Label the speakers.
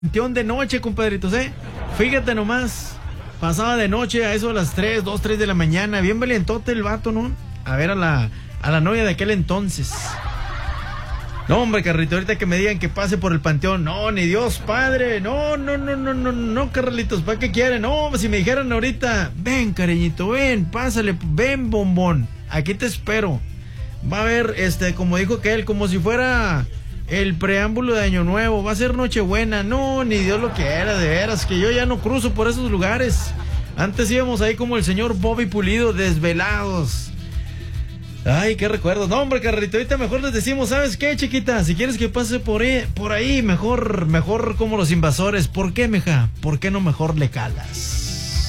Speaker 1: panteón de noche, compadritos, Fíjate nomás. Pasaba de noche a eso a las 2, 3 de la mañana. Bien valientote el vato, ¿no? A ver a la novia de aquel entonces. No, hombre, Carlito, ahorita que me digan que pase por el panteón. No, ni Dios Padre. No, Carlitos, ¿para qué quieren? No, si me dijeran ahorita, ven, cariñito, ven, pásale, ven, bombón. Aquí te espero. Va a haber, como dijo aquel, como si fuera el preámbulo de Año Nuevo. Va a ser Nochebuena. No, ni Dios lo quiera, de veras, que yo ya no cruzo por esos lugares. Antes íbamos ahí como el señor Bobby Pulido, desvelados. Ay, qué recuerdos. No, hombre, Carlito, ahorita mejor les decimos, ¿sabes qué, chiquita? Si quieres que pase por ahí, mejor como los invasores. ¿Por qué, mija? ¿Por qué no mejor le calas?